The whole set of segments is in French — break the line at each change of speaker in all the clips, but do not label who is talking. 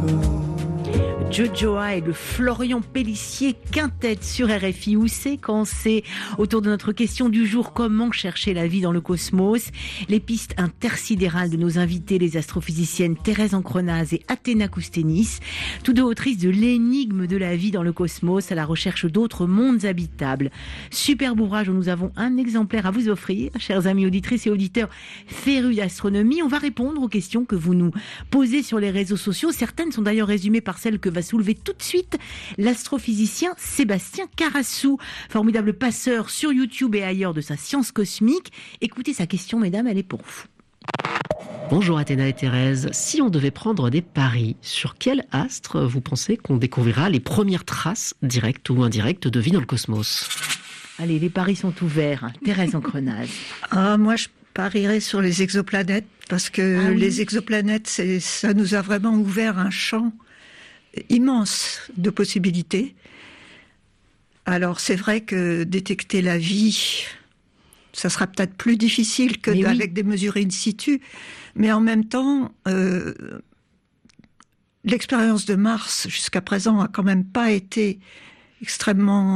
Jojoa et le Florian Pélissier quintet sur RFI. Où c'est quand c'est autour de notre question du jour, comment chercher la vie dans le cosmos? Les pistes intersidérales de nos invités, les astrophysiciennes Thérèse Encrenaz et Athéna Koustenis, tous deux autrices de l'énigme de la vie dans le cosmos à la recherche d'autres mondes habitables. Superbe ouvrage dont nous avons un exemplaire à vous offrir, chers amis auditrices et auditeurs férus d'astronomie. On va répondre aux questions que vous nous posez sur les réseaux sociaux. Certaines sont d'ailleurs résumées par celles que va soulever tout de suite l'astrophysicien Sébastien Carassou, formidable passeur sur YouTube et ailleurs de sa science cosmique. Écoutez sa question, mesdames, elle est pour vous.
Bonjour Athéna et Thérèse. Si on devait prendre des paris, sur quel astre vous pensez qu'on découvrira les premières traces, directes ou indirectes, de vie dans le cosmos?
Allez, les paris sont ouverts. Thérèse Encrenaz.
Moi, je parierais sur les exoplanètes, parce que les exoplanètes, ça nous a vraiment ouvert un champ immense de possibilités. Alors, c'est vrai que détecter la vie, ça sera peut-être plus difficile qu'avec des mesures in situ, mais en même temps, l'expérience de Mars, jusqu'à présent, a quand même pas été extrêmement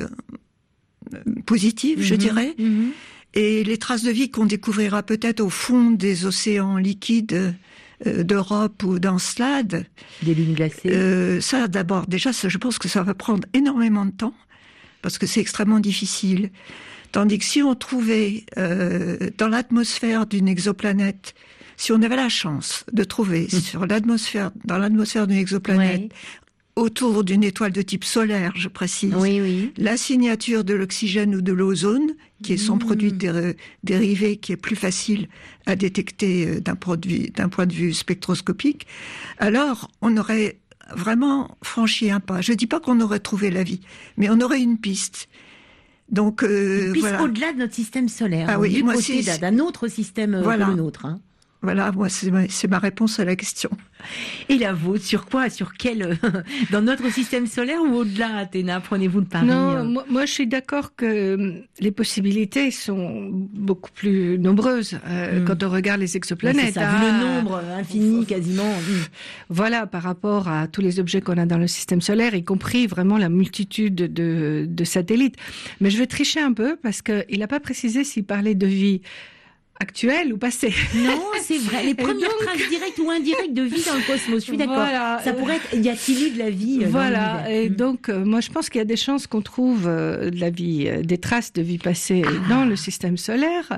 positive, je dirais. Et les traces de vie qu'on découvrira peut-être au fond des océans liquides d'Europe ou d'Encelade.
Des lunes glacées.
Ça, d'abord, déjà, je pense que ça va prendre énormément de temps, parce que c'est extrêmement difficile. Tandis que si on trouvait dans l'atmosphère d'une exoplanète, si on avait la chance de trouver dans l'atmosphère d'une exoplanète, autour d'une étoile de type solaire, je précise, la signature de l'oxygène ou de l'ozone, qui est son produit dérivé, qui est plus facile à détecter d'un point de vue spectroscopique, alors on aurait vraiment franchi un pas. Je ne dis pas qu'on aurait trouvé la vie, mais on aurait une piste. Donc,
une piste au-delà de notre système solaire, du côté d'un autre système que le nôtre.
Voilà, moi, c'est ma réponse à la question.
Et la vôtre, sur quoi? Sur quel dans notre système solaire ou au-delà, Athéna? Prenez-vous le pari?
Non, moi je suis d'accord que les possibilités sont beaucoup plus nombreuses quand on regarde les exoplanètes.
C'est ça, vu le nombre infini quasiment.
Voilà, par rapport à tous les objets qu'on a dans le système solaire, y compris vraiment la multitude de satellites. Mais je vais tricher un peu parce qu'il n'a pas précisé s'il parlait de vie actuelle ou passée.
Non, c'est vrai. Les premières traces directes ou indirectes de vie dans le cosmos. Je suis d'accord. Voilà. Ça pourrait être, y a-t-il eu de la vie dans l'univers?
Et donc, moi, je pense qu'il y a des chances qu'on trouve de la vie, des traces de vie passée dans le système solaire.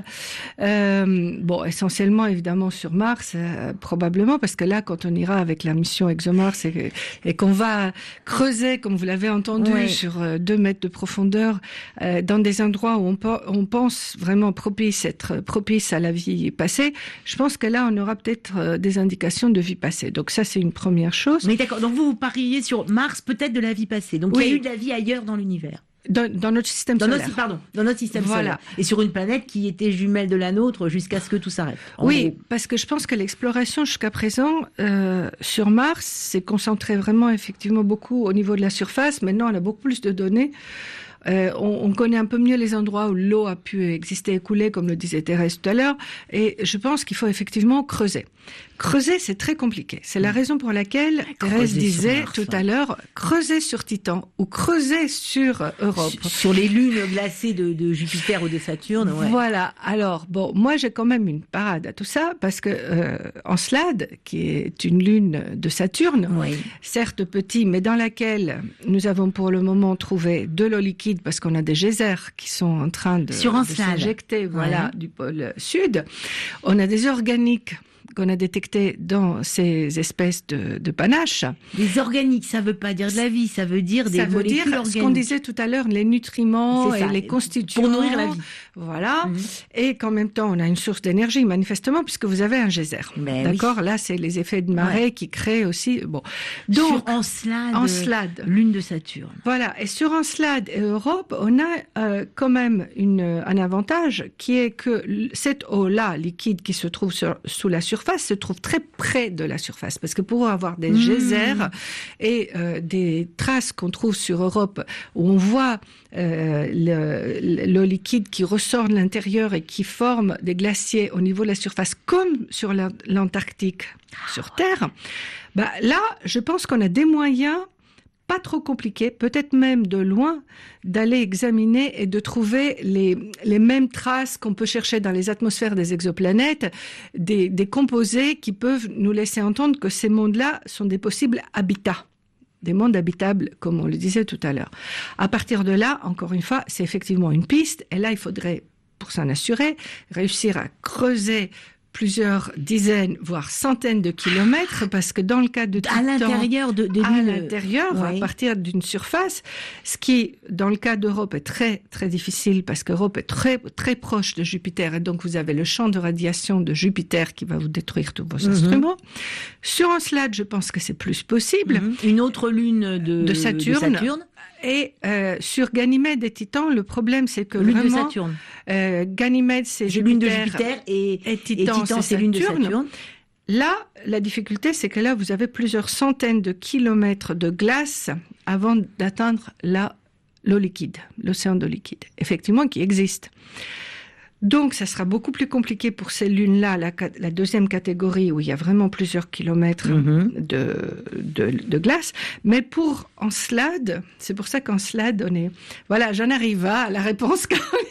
Essentiellement, évidemment, sur Mars, probablement, parce que là, quand on ira avec la mission ExoMars et qu'on va creuser, comme vous l'avez entendu, sur 2 mètres de profondeur, dans des endroits où on pense vraiment être propice à la vie passée, je pense que là, on aura peut-être des indications de vie passée. Donc ça, c'est une première chose.
Mais d'accord, donc vous pariez sur Mars, peut-être de la vie passée. Donc il y a eu de la vie ailleurs dans l'univers.
Dans notre système solaire.
Dans notre système solaire. Et sur une planète qui était jumelle de la nôtre jusqu'à ce que tout s'arrête.
Parce que je pense que l'exploration jusqu'à présent sur Mars s'est concentrée vraiment effectivement beaucoup au niveau de la surface. Maintenant, on a beaucoup plus de données. On connaît un peu mieux les endroits où l'eau a pu exister et couler, comme le disait Thérèse tout à l'heure, et je pense qu'il faut effectivement creuser. Creuser, c'est très compliqué. C'est la raison pour laquelle Thérèse disait tout à l'heure, creuser sur Titan ou creuser sur Europe.
Sur les lunes glacées de Jupiter ou de Saturne.
Voilà. Alors, moi j'ai quand même une parade à tout ça, parce que Encelade, qui est une lune de Saturne, certes petit, mais dans laquelle nous avons pour le moment trouvé de l'eau liquide, parce qu'on a des geysers qui sont en train de s'injecter du pôle sud. On a des organiques qu'on a détecté dans ces espèces de panaches.
Les organiques, ça veut pas dire de la vie, ça veut dire des molécules organiques.
Ce qu'on disait tout à l'heure, les nutriments et les constituants.
Pour nourrir la vie.
Voilà. Et qu'en même temps, on a une source d'énergie, manifestement, puisque vous avez un geyser. D'accord? Là, c'est les effets de marée qui créent aussi, Donc,
sur Encelade, lune de Saturne.
Voilà. Et sur Encelade et Europe, on a quand même un avantage qui est que cette eau-là, liquide, qui se trouve sous la surface, surface se trouve très près de la surface. Parce que pour avoir des geysers et des traces qu'on trouve sur Europe où on voit l'eau liquide qui ressort de l'intérieur et qui forme des glaciers au niveau de la surface, comme sur l'Antarctique, sur Terre, là, je pense qu'on a des moyens pas trop compliqué, peut-être même de loin, d'aller examiner et de trouver les mêmes traces qu'on peut chercher dans les atmosphères des exoplanètes, des composés qui peuvent nous laisser entendre que ces mondes-là sont des possibles habitats, des mondes habitables, comme on le disait tout à l'heure. À partir de là, encore une fois, c'est effectivement une piste, et là, il faudrait, pour s'en assurer, réussir à creuser plusieurs dizaines, voire centaines de kilomètres, parce que dans le cas de Titan,
à l'intérieur de
à
l'île,
l'intérieur, à partir d'une surface, ce qui, dans le cas d'Europe, est très très difficile, parce qu'Europe est très très proche de Jupiter, et donc vous avez le champ de radiation de Jupiter qui va vous détruire tous vos instruments. Sur Encelade, je pense que c'est plus possible.
Une autre lune de Saturne.
Et sur Ganymède et Titan, le problème, c'est que
lune
vraiment,
de Saturne.
Ganymède, c'est
lune de
Jupiter,
Jupiter et
Titan,
c'est lune de Saturne.
Là, la difficulté, c'est que là, vous avez plusieurs centaines de kilomètres de glace avant d'atteindre l'eau liquide, l'océan d'eau liquide, effectivement, qui existe. Donc, ça sera beaucoup plus compliqué pour ces lunes-là, la deuxième catégorie, où il y a vraiment plusieurs kilomètres de glace. Mais pour Encelade, c'est pour ça qu'Encelade, voilà, j'en arrive à la réponse, Caroline.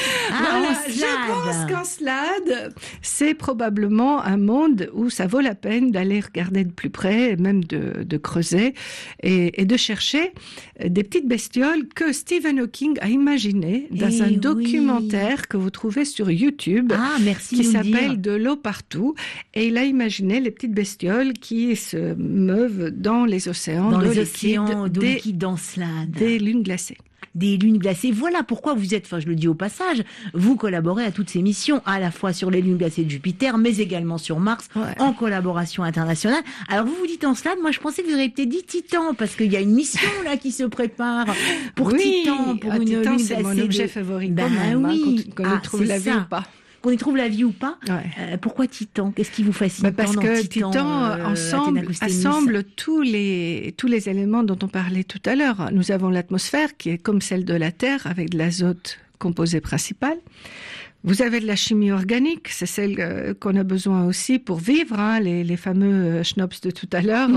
Je pense qu'Encelade, c'est probablement un monde où ça vaut la peine d'aller regarder de plus près, et même de creuser, et de chercher des petites bestioles que Stephen Hawking a imaginées dans un documentaire que vous trouvez sur YouTube, qui s'appelle De l'eau partout, et il a imaginé les petites bestioles qui se meuvent dans les océans d'eau liquide d'Encelade, des lunes glacées.
Des lunes glacées. Voilà pourquoi vous êtes, je le dis au passage, vous collaborez à toutes ces missions, à la fois sur les lunes glacées de Jupiter, mais également sur Mars, en collaboration internationale. Alors vous dites Encelade, moi je pensais que vous auriez peut-être dit Titan, parce qu'il y a une mission là qui se prépare pour Titan, pour une
Titan,
lune
c'est
glacée.
Mon objet favori. Qu'on y trouve la vie ou pas.
Qu'on y trouve la vie ou pas. Pourquoi Titan? Qu'est-ce qui vous fascine?
Parce que Titan assemble tous les éléments dont on parlait tout à l'heure. Nous avons l'atmosphère qui est comme celle de la Terre, avec de l'azote composé principal. Vous avez de la chimie organique, c'est celle qu'on a besoin aussi pour vivre, les fameux schnapps de tout à l'heure,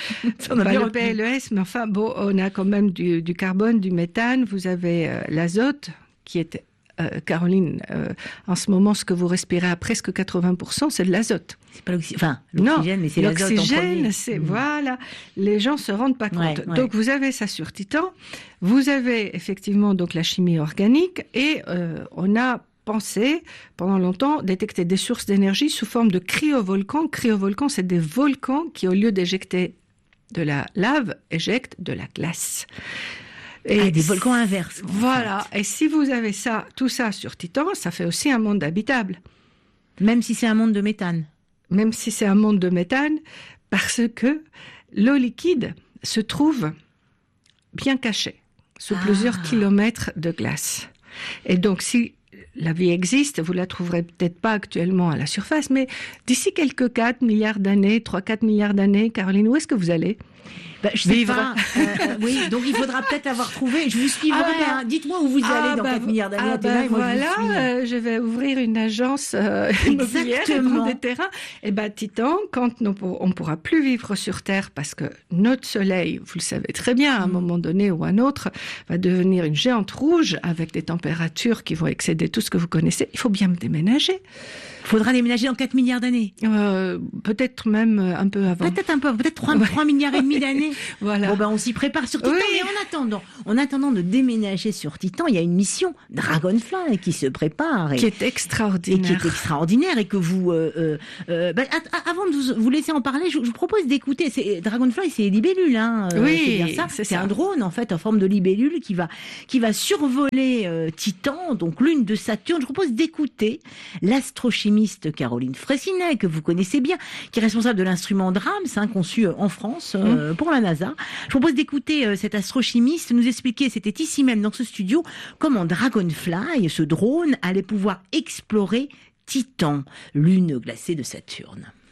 le PLES, mais enfin bon, on a quand même du carbone, du méthane, vous avez l'azote qui est Caroline, en ce moment, ce que vous respirez à presque 80%, c'est de l'azote.
C'est pas l'oxygène, mais c'est l'azote en premier.
L'oxygène, voilà. Les gens se rendent pas compte. Donc, vous avez ça sur Titan. Vous avez effectivement donc la chimie organique et on a pensé pendant longtemps détecter des sources d'énergie sous forme de cryovolcans. Cryovolcans, c'est des volcans qui, au lieu d'éjecter de la lave, éjectent de la glace.
Et des volcans inverses.
Voilà. Et si vous avez tout ça sur Titan, ça fait aussi un monde habitable.
Même si c'est un monde de méthane.
Même si c'est un monde de méthane, parce que l'eau liquide se trouve bien cachée, sous plusieurs kilomètres de glace. Et donc, si la vie existe, vous la trouverez peut-être pas actuellement à la surface, mais d'ici quelques 4 milliards d'années, 3-4 milliards d'années, Caroline, où est-ce que vous allez ?
Je sais pas. Oui, donc il faudra peut-être avoir trouvé. Je vous suivrai. Dites-moi où vous allez dans 4 milliards d'années.
Je vais ouvrir une agence immobilière et prendre des terrains. Et Titan, quand on pourra plus vivre sur Terre, parce que notre Soleil, vous le savez très bien, à un moment donné ou à un autre, va devenir une géante rouge avec des températures qui vont excéder tout ce que vous connaissez. Il faut bien me déménager.
Il faudra déménager dans 4 milliards d'années.
Peut-être même un peu avant.
Peut-être 3 milliards et demi d'années.
Voilà.
Bon, on s'y prépare sur Titan. Mais en attendant de déménager sur Titan, il y a une mission Dragonfly qui se prépare. Qui est extraordinaire. Et que vous... avant de vous laisser en parler, je vous propose d'écouter. Dragonfly, c'est les libellules.
Oui,
c'est bien ça. C'est un drone, en fait, en forme de libellule qui va survoler Titan, donc lune de Saturne. Je vous propose d'écouter l'astrochimiste Caroline Fraissinet, que vous connaissez bien, qui est responsable de l'instrument DRAMS, conçu en France pour la NASA. Je vous propose d'écouter cet astrochimiste nous expliquer, c'était ici même dans ce studio, comment Dragonfly, ce drone, allait pouvoir explorer Titan, lune glacée de Saturne.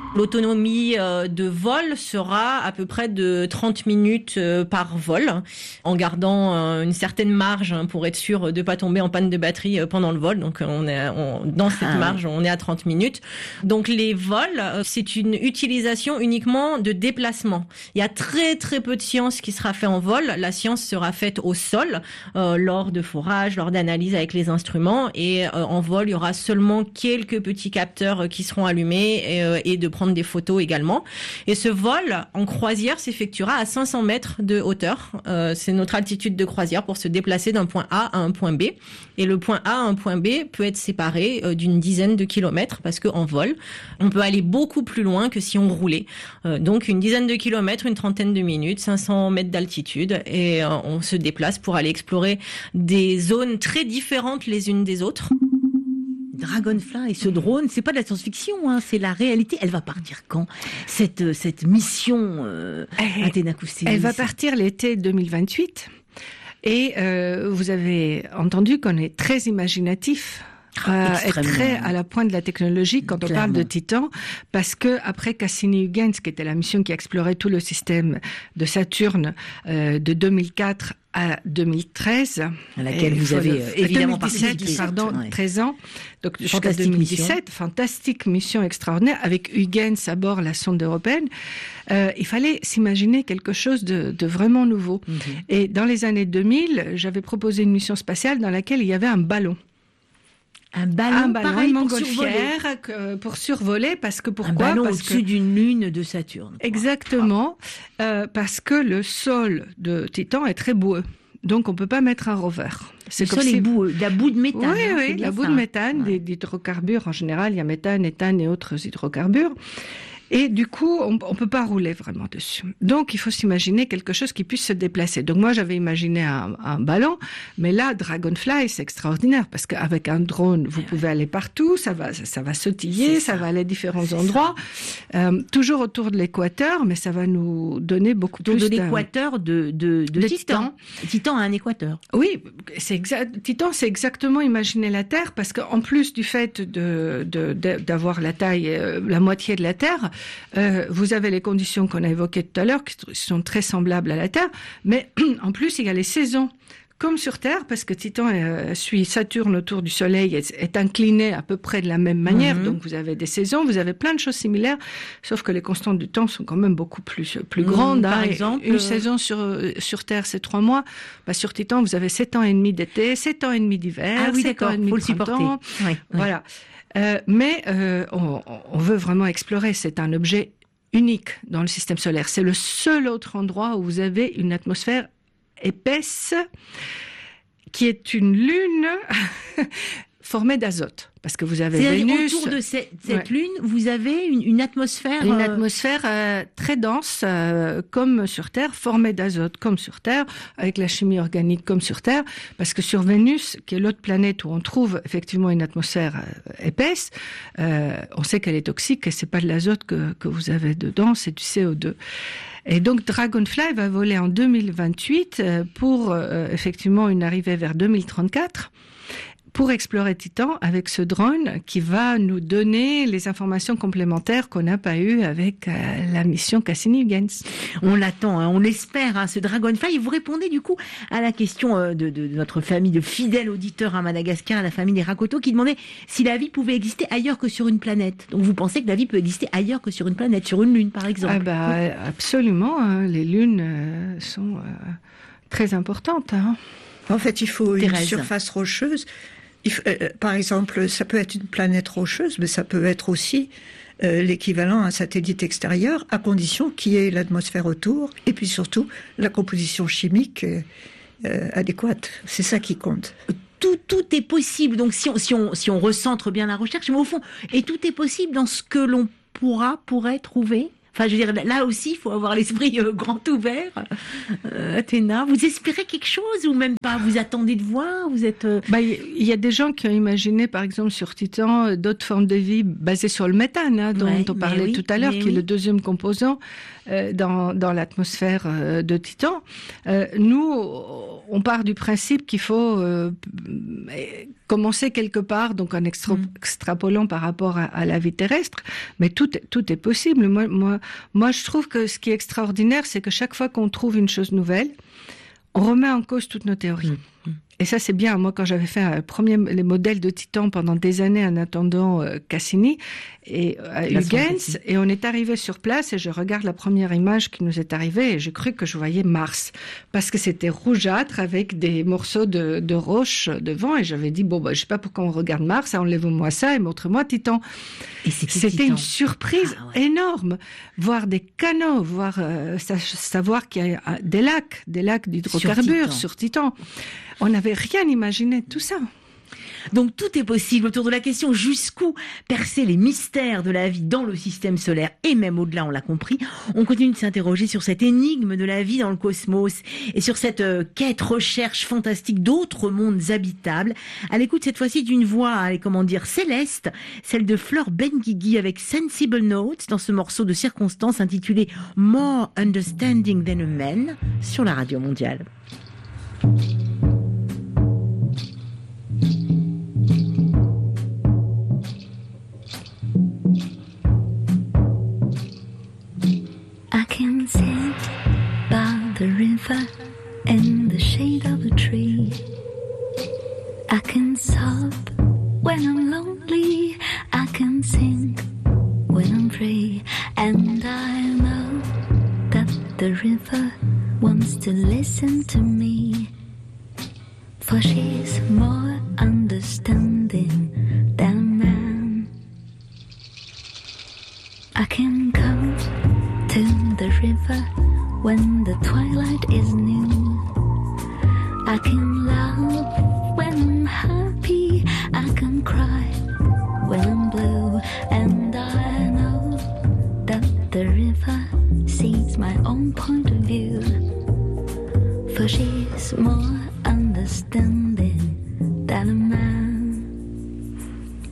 L'autonomie de vol sera à peu près de 30 minutes par vol, en gardant une certaine marge pour être sûr de pas tomber en panne de batterie pendant le vol. Donc dans cette marge, on est à 30 minutes. Donc les vols, c'est une utilisation uniquement de déplacement. Il y a très très peu de science qui sera fait en vol. La science sera faite au sol, lors de forage, lors d'analyse avec les instruments. Et en vol, il y aura seulement quelques petits capteurs qui seront allumés et de prendre des photos également. Et ce vol en croisière s'effectuera à 500 mètres de hauteur. C'est notre altitude de croisière pour se déplacer d'un point A à un point B. Et le point A à un point B peut être séparé d'une dizaine de kilomètres parce qu'en vol, on peut aller beaucoup plus loin que si on roulait. Donc une dizaine de kilomètres, une trentaine de minutes, 500 mètres d'altitude et on se déplace pour aller explorer des zones très différentes les unes des autres.
Dragonfly, ce drone, c'est pas de la science-fiction, hein, c'est la réalité. Elle va partir quand, cette mission Athéna Koussélis?
Elle va partir l'été 2028. Et vous avez entendu qu'on est très imaginatif. Et très à la pointe de la technologie quand on parle de Titan, parce que après Cassini-Huygens, qui était la mission qui explorait tout le système de Saturne de 2004 à 2013,
à laquelle vous avez évidemment
13 ans, donc jusqu'à 2017, fantastique mission extraordinaire avec Huygens à bord, la sonde européenne. Il fallait s'imaginer quelque chose de vraiment nouveau. Et dans les années 2000, j'avais proposé une mission spatiale dans laquelle il y avait un ballon.
Un ballon pareil
pour survoler, parce que pourquoi?
Un ballon au-dessus d'une lune de Saturne.
Exactement, parce que le sol de Titan est très boueux. Donc on peut pas mettre un rover.
C'est comme si boueux, de la boue de méthane.
Oui, la boue de méthane, d'hydrocarbures en général. Il y a méthane, éthane et autres hydrocarbures. Et du coup, on peut pas rouler vraiment dessus. Donc, il faut s'imaginer quelque chose qui puisse se déplacer. Donc, moi, j'avais imaginé un ballon, mais là, Dragonfly, c'est extraordinaire parce qu'avec un drone, vous pouvez aller partout, ça va sautiller, ça va aller à différents endroits, toujours autour de l'équateur, mais ça va nous donner beaucoup plus
de l'équateur de Titan. Titan a un équateur.
Oui, c'est exact. Titan, c'est exactement imaginer la Terre parce qu'en plus du fait d'avoir la taille, la moitié de la Terre, vous avez les conditions qu'on a évoquées tout à l'heure, qui sont très semblables à la Terre, mais en plus, il y a les saisons. Comme sur Terre, parce que Titan suit Saturne autour du Soleil, est incliné à peu près de la même manière, donc vous avez des saisons, vous avez plein de choses similaires, sauf que les constantes du temps sont quand même beaucoup plus grandes.
Par exemple,
une saison sur Terre, c'est 3 mois. Sur Titan, vous avez 7 ans et demi d'été, 7 ans et demi d'hiver, 7 ans et demi de printemps. Voilà. Mais on veut vraiment explorer. C'est un objet unique dans le système solaire. C'est le seul autre endroit où vous avez une atmosphère épaisse qui est une lune formée d'azote. Parce que vous avez Vénus.
Autour de cette lune, vous avez une atmosphère...
Une atmosphère très dense, comme sur Terre, formée d'azote, comme sur Terre, avec la chimie organique, comme sur Terre. Parce que sur Vénus, qui est l'autre planète où on trouve effectivement une atmosphère épaisse, on sait qu'elle est toxique et c'est pas de l'azote que vous avez dedans, c'est du CO2. Et donc Dragonfly va voler en 2028 pour effectivement une arrivée vers 2034. Pour explorer Titan avec ce drone qui va nous donner les informations complémentaires qu'on n'a pas eues avec la mission Cassini-Huygens.
On l'attend, on l'espère, ce Dragonfly. Et vous répondez du coup à la question de notre famille de fidèles auditeurs à Madagascar, la famille des Rakoto, qui demandait si la vie pouvait exister ailleurs que sur une planète. Donc vous pensez que la vie peut exister ailleurs que sur une planète, sur une lune par exemple?
Absolument, les lunes sont très importantes.
En fait, il faut une surface rocheuse. Par exemple, ça peut être une planète rocheuse, mais ça peut être aussi l'équivalent à un satellite extérieur, à condition qu'il y ait l'atmosphère autour, et puis surtout la composition chimique adéquate. C'est ça qui compte.
Tout est possible. Donc si on recentre bien la recherche, mais au fond, et tout est possible dans ce que l'on pourrait trouver. Enfin, je veux dire, là aussi, il faut avoir l'esprit grand ouvert. Athéna, vous espérez quelque chose ou même pas? Vous attendez de voir? Vous êtes...
Il y a des gens qui ont imaginé, par exemple, sur Titan, d'autres formes de vie basées sur le méthane, dont on parlait tout à l'heure, qui est le deuxième composant dans l'atmosphère de Titan. Nous, on part du principe qu'il faut commencer quelque part, donc en extrapolant par rapport à la vie terrestre, mais tout est possible. Moi, je trouve que ce qui est extraordinaire, c'est que chaque fois qu'on trouve une chose nouvelle, on remet en cause toutes nos théories. Et ça, c'est bien. Moi, quand j'avais fait les modèles de Titan pendant des années en attendant Cassini et Huygens, et on est arrivé sur place et je regarde la première image qui nous est arrivée et j'ai cru que je voyais Mars. Parce que c'était rougeâtre avec des morceaux de roche devant et j'avais dit, je sais pas pourquoi on regarde Mars, enlève-moi ça et montre-moi Titan. Et c'était une surprise énorme. Voir des canaux, savoir qu'il y a des lacs d'hydrocarbures sur Titan. On n'avait rien imaginé de tout ça.
Donc tout est possible autour de la question jusqu'où percer les mystères de la vie dans le système solaire et même au-delà, on l'a compris. On continue de s'interroger sur cette énigme de la vie dans le cosmos et sur cette recherche fantastique d'autres mondes habitables. À l'écoute cette fois-ci d'une voix, céleste, celle de Flore Benguigui avec Sensible Notes dans ce morceau de circonstance intitulé More Understanding Than a Man sur la Radio Mondiale.
I can sit by the river in the shade of a tree. I can sob when I'm lonely. I can sing when I'm free. And I know that the river wants to listen to me. For she's more understanding than man. I can come to the river when the twilight is new. I can laugh when I'm happy. I can cry when I'm blue. And I know that the river sees my own point of view. For she's more understanding